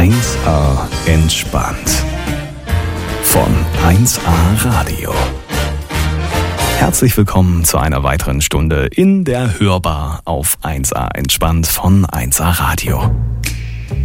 1A entspannt. Von 1A Radio. Herzlich willkommen zu einer weiteren Stunde in der Hörbar auf 1A entspannt von 1A Radio.